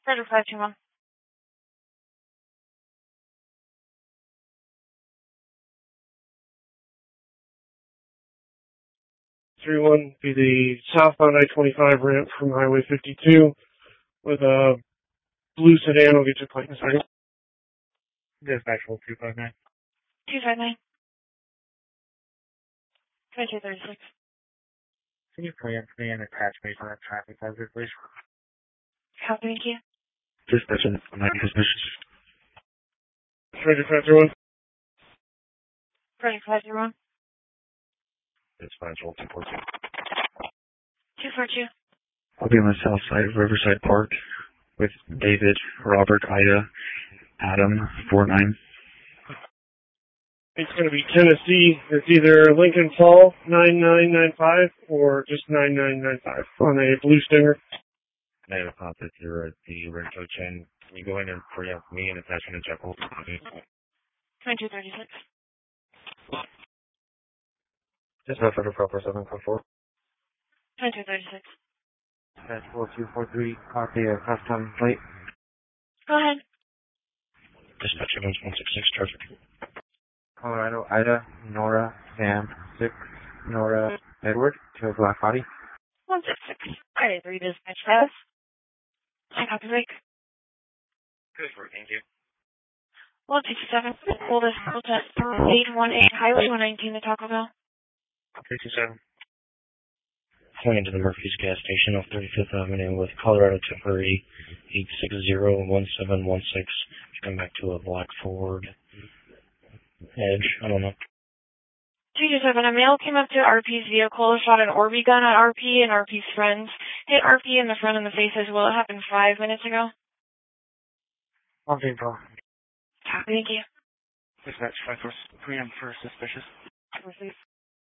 Roger, 521. 31 be the southbound I-25 ramp from Highway 52 with a blue sedan. I'll get your plate in a second. Dispatchable 259. 259. 2236. Can you preempt me and attach me to that traffic hazard, please? Copy, thank you. Dispatching 90 suspicious. Roger, 531. Roger, 501. Dispatchable 242. 242. I'll be on the south side of Riverside Park with David, Robert, Ida, Adam, 49. It's going to be Tennessee. It's either Lincoln Fall 9995 or just 9995 on a blue Stinger. Negative contact, you're at the Renko chain. Can you go in and preempt me and attach me to Jekyll? 2236. Dispatch Federal Proper 754. 2236. Dispatch 4243, copy a custom plate. Go ahead. Dispatch 166, traffic. Colorado, Ida, Nora, Sam, 6, Nora, Edward, to a black body. 166. Alright, 3 dispatch status. I copy, Rick. Good work, thank you. 167. Oldest protest 818 Highway 119 to Taco Bell. 57. Going into the Murphy's gas station off 35th Avenue with Colorado Temporary 860-1716. Come back to a black Ford Edge. I don't know. 227. A male came up to RP's vehicle, shot an Orby gun at RP and RP's friends. Hit RP in the front and the face as well. It happened 5 minutes ago. On people. Copy, thank you. Dispatch 5 for preempt for suspicious. Receive.